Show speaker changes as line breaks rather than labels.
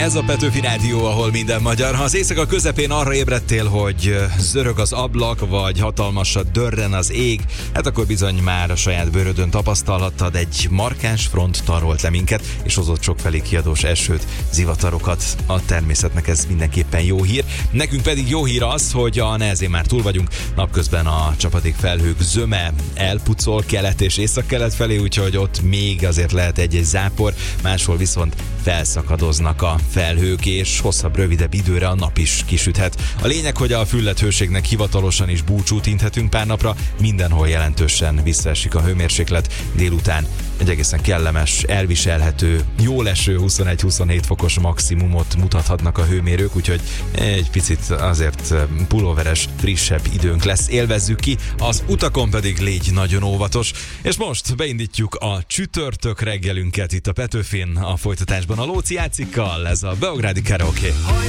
Ez a Petőfi Rádió, ahol minden magyar. Ha az éjszaka közepén arra ébredtél, hogy zörög az ablak, vagy hatalmasat dörren az ég, hát akkor bizony már a saját bőrödön tapasztalhattad, egy markáns front tarolt le minket, és hozott sokfelé kiadós esőt, zivatarokat. A természetnek ez mindenképpen jó hír. Nekünk pedig jó hír az, hogy a nehezén már túl vagyunk. Napközben a csapadék felhők zöme elpucol kelet és északkelet felé, úgyhogy ott még azért lehet egy-egy zápor, máshol viszont felszakadoznak a felhők, és hosszabb, rövidebb időre a nap is kisüthet. A lényeg, hogy a fülledt hőségnek hivatalosan is búcsút inthetünk pár napra, mindenhol jelentősen visszaesik a hőmérséklet, délután egy egészen kellemes, elviselhető, jól eső 21-27 fokos maximumot mutathatnak a hőmérők, úgyhogy egy picit azért pulóveres, frissebb időnk lesz, élvezzük ki, az utakon pedig légy nagyon óvatos. És most beindítjuk a csütörtök reggelünket itt a Petőfin, a folytatásban a Lóci Jácikkal, ez a Beográdi Karaoke.